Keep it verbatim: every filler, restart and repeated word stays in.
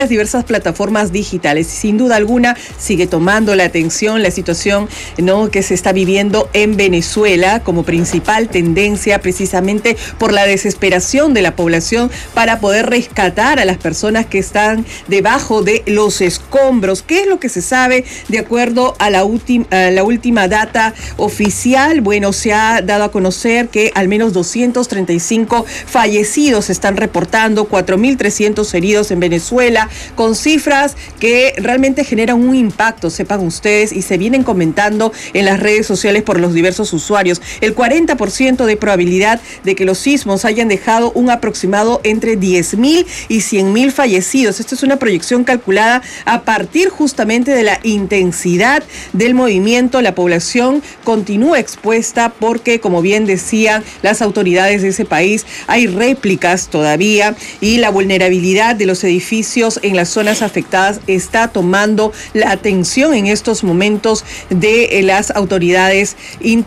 diversas plataformas digitales. Sin duda alguna sigue tomando la atención la situación, ¿no?, que se está viviendo en Venezuela como principal tendencia, precisamente por la desesperación de la población para poder rescatar a las personas que están debajo de los escombros. ¿Qué es lo que se sabe de acuerdo a la, ultim, a la última data oficial? Bueno, se ha dado a conocer que al menos doscientos treinta y cinco fallecidos se están reportando, cuatro mil trescientos heridos en Venezuela, con cifras que realmente generan un impacto, sepan ustedes, y se vienen comentando en las redes sociales por los diversos usuarios. El cuarenta por ciento de probabilidad de que los sismos hayan dejado un aproximado entre diez mil y cien mil fallecidos. Esta es una proyección calculada a partir justamente de la intensidad del movimiento. La población continúa expuesta porque, como bien decían las autoridades de ese país, hay réplicas todavía y la vulnerabilidad de los edificios en las zonas afectadas está tomando la atención en estos momentos de las autoridades internacionales.